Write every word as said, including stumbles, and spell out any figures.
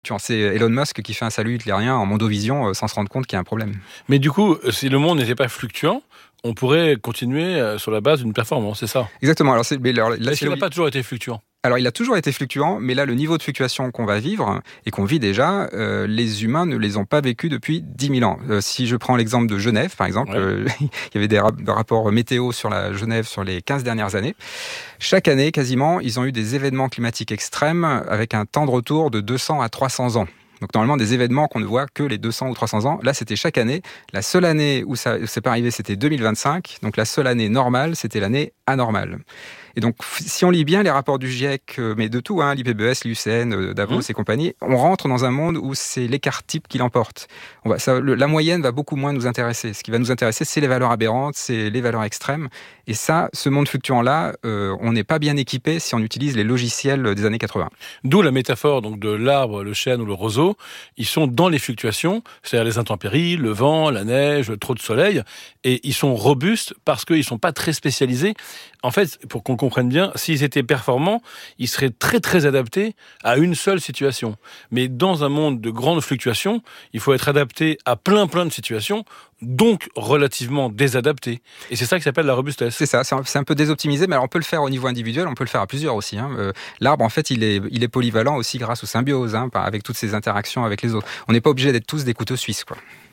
C'est Elon Musk qui fait un salut hitlérien en mondovision euh, sans se rendre compte qu'il y a un problème. Mais du coup, si le monde n'était pas fluctuant, on pourrait continuer sur la base d'une performance, c'est ça? Exactement. Alors, c'est, mais alors, là, Est-ce c'est qu'il n'a le... pas toujours été fluctuant? Alors, il a toujours été fluctuant, mais là, le niveau de fluctuation qu'on va vivre, et qu'on vit déjà, euh, les humains ne les ont pas vécus depuis dix mille ans. Euh, si je prends l'exemple de Genève, par exemple, ouais. euh, il y avait des, rap- des rapports météo sur la Genève sur les quinze dernières années. Chaque année, quasiment, ils ont eu des événements climatiques extrêmes avec un temps de retour de deux cents à trois cents ans. Donc normalement, des événements qu'on ne voit que les deux cents ou trois cents ans. Là, c'était chaque année. La seule année où ça s'est pas arrivé, c'était deux mille vingt-cinq. Donc la seule année normale, c'était l'année anormale. Et donc, si on lit bien les rapports du GIEC, mais de tout, hein, l'I P B E S, l'I U C N, Davos mmh. et compagnie, on rentre dans un monde où c'est l'écart type qui l'emporte. On va, ça, le, la moyenne va beaucoup moins nous intéresser. Ce qui va nous intéresser, c'est les valeurs aberrantes, c'est les valeurs extrêmes. Et ça, ce monde fluctuant-là, euh, on n'est pas bien équipé si on utilise les logiciels des années quatre-vingts. D'où la métaphore donc, de l'arbre, le chêne ou le roseau. Ils sont dans les fluctuations, c'est-à-dire les intempéries, le vent, la neige, le trop de soleil. Et ils sont robustes parce qu'ils ne sont pas très spécialisés. En fait, pour qu'on comprenne bien, s'ils étaient performants, ils seraient très très adaptés à une seule situation. Mais dans un monde de grandes fluctuations, il faut être adapté à plein plein de situations, donc relativement désadapté. Et c'est ça qui s'appelle la robustesse. C'est ça, c'est un, c'est un peu désoptimisé, mais alors on peut le faire au niveau individuel, on peut le faire à plusieurs aussi. Hein. Euh, l'arbre, en fait, il est, il est polyvalent aussi grâce aux symbioses, hein, avec toutes ces interactions avec les autres. On n'est pas obligé d'être tous des couteaux suisses, quoi.